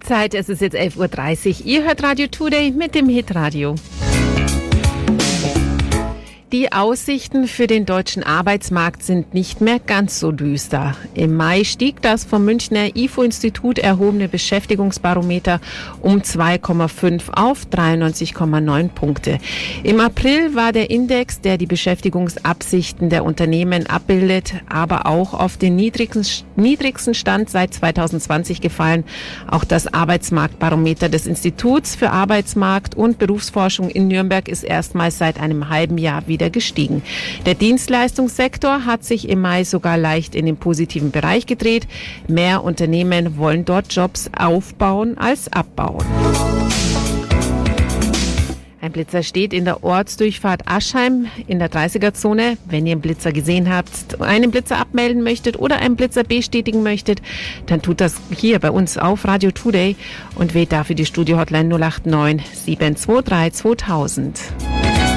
Zeit, es ist jetzt 11.30 Uhr. Ihr hört Radio Today mit dem Hitradio. Die Aussichten für den deutschen Arbeitsmarkt sind nicht mehr ganz so düster. Im Mai stieg das vom Münchner IFO-Institut erhobene Beschäftigungsbarometer um 2,5 auf 93,9 Punkte. Im April war der Index, der die Beschäftigungsabsichten der Unternehmen abbildet, aber auch auf den niedrigsten Stand seit 2020 gefallen. Auch das Arbeitsmarktbarometer des Instituts für Arbeitsmarkt und Berufsforschung in Nürnberg ist erstmals seit einem halben Jahr wieder gestiegen. Der Dienstleistungssektor hat sich im Mai sogar leicht in den positiven Bereich gedreht. Mehr Unternehmen wollen dort Jobs aufbauen als abbauen. Ein Blitzer steht in der Ortsdurchfahrt Aschheim in der 30er-Zone. Wenn ihr einen Blitzer gesehen habt, einen Blitzer abmelden möchtet oder einen Blitzer bestätigen möchtet, dann tut das hier bei uns auf Radio Today und wählt dafür die Studio-Hotline 089 723 2000.